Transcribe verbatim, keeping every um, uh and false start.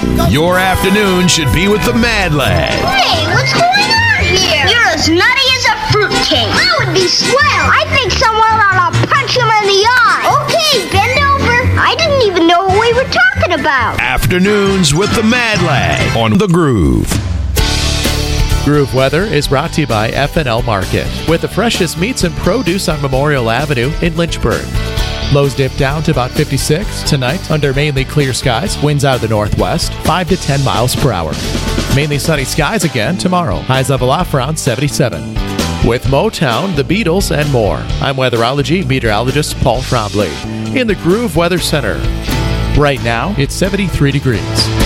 Your afternoon should be with the Mad Lad. Hey, what's going on here? You're as nutty as a fruitcake. That would be swell. I think someone ought to punch him in the eye. Okay, bend over. I didn't even know what we were talking about. Afternoons with the Mad Lad on The Groove. Groove Weather is brought to you by F and L Market, with the freshest meats and produce on Memorial Avenue in Lynchburg. Lows dip down to about fifty-six tonight under mainly clear skies. Winds out of the northwest, five to ten miles per hour. Mainly sunny skies again tomorrow. Highs level off around seventy-seven. With Motown, the Beatles, and more, I'm weatherology meteorologist Paul Trombley in the Groove Weather Center. Right now, it's seventy-three degrees.